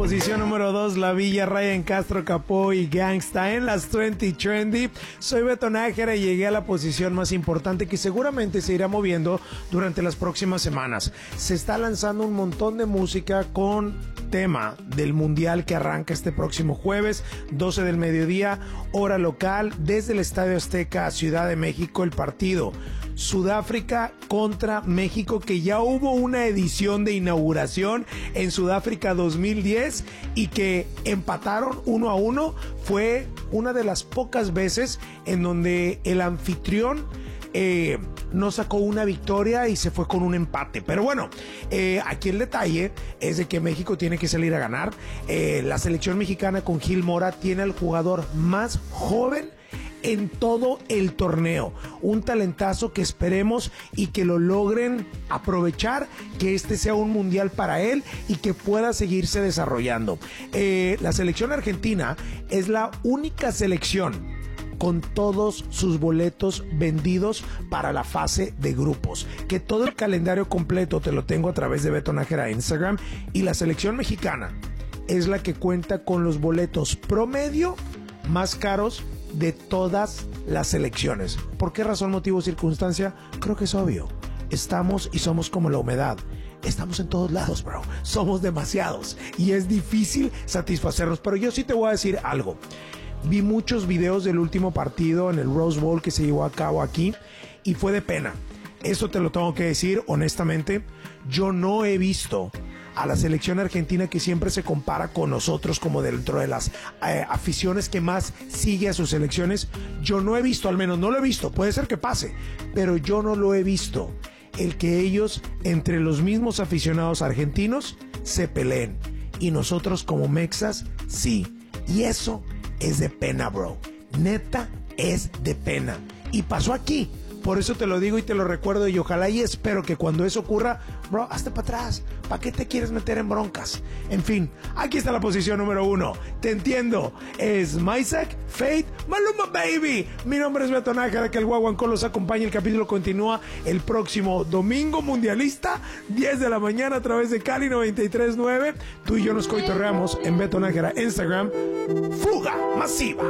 Posición número 2, La Villa, Ryan Castro, Capó y Gangsta en las 20 Trendy. Soy Beto Nájera y llegué a la posición más importante que seguramente se irá moviendo durante las próximas semanas. Se está lanzando un montón de música con tema del Mundial que arranca este próximo jueves, 12 del mediodía, hora local, desde el Estadio Azteca, Ciudad de México, el partido Sudáfrica contra México, que ya hubo una edición de inauguración en Sudáfrica 2010 y que empataron 1-1. Fue una de las pocas veces en donde el anfitrión no sacó una victoria y se fue con un empate. Pero bueno, aquí el detalle es de que México tiene que salir a ganar. La selección mexicana con Gil Mora tiene al jugador más joven en todo el torneo, un talentazo que esperemos y que lo logren aprovechar, que este sea un mundial para él y que pueda seguirse desarrollando. La selección argentina es la única selección con todos sus boletos vendidos para la fase de grupos, que todo el calendario completo te lo tengo a través de Beto Nájera en Instagram, y la selección mexicana es la que cuenta con los boletos promedio más caros de todas las selecciones. ¿Por qué razón, motivo, circunstancia? Creo que es obvio. Estamos y somos como la humedad. Estamos en todos lados, bro. Somos demasiados y es difícil satisfacernos. Pero yo sí te voy a decir algo. Vi muchos videos del último partido en el Rose Bowl que se llevó a cabo aquí y fue de pena. Esto te lo tengo que decir honestamente. Yo no he visto a la selección argentina, que siempre se compara con nosotros como dentro de las aficiones que más sigue a sus selecciones. Yo no he visto, al menos no lo he visto, puede ser que pase, pero yo no lo he visto, el que ellos entre los mismos aficionados argentinos se peleen, y nosotros como mexas sí, y eso es de pena, bro. Neta es de pena, y pasó aquí. Por eso te lo digo y te lo recuerdo, y ojalá y espero que cuando eso ocurra, bro, hazte para atrás. ¿Para qué te quieres meter en broncas? En fin, aquí está la posición número 1. Te entiendo. Es Maisek, Fate, Maluma Baby. Mi nombre es Beto Nájera, que el Guaguancó los acompaña. El capítulo continúa el próximo domingo mundialista, 10 de la mañana a través de Cali 93.9. Tú y yo nos coitorreamos en Beto Nájera Instagram. Fuga masiva.